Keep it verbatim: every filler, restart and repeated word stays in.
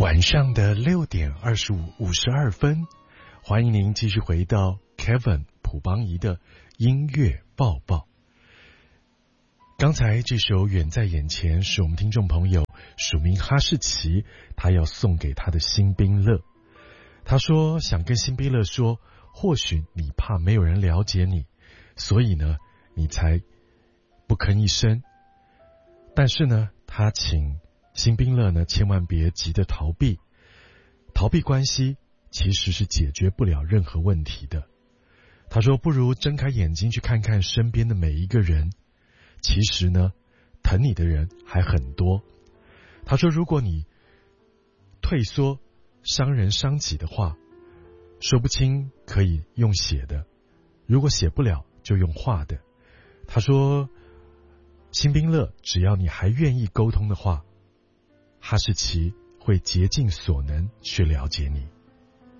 晚上的六点二十五五十二分，欢迎您继续回到 Kevin 朴邦仪的音乐报报。刚才这首《远在眼前》是我们听众朋友署名哈士奇，他要送给他的辛宾乐。他说想跟辛宾乐说，或许你怕没有人了解你，所以呢你才不吭一声。但是呢他请辛宾乐呢千万别急着逃避，逃避关系其实是解决不了任何问题的。他说不如睁开眼睛去看看身边的每一个人，其实呢疼你的人还很多。他说如果你退缩伤人伤己的话，说不清可以用写的，如果写不了就用画的。他说辛宾乐只要你还愿意沟通的话，哈士奇会竭尽所能去了解你。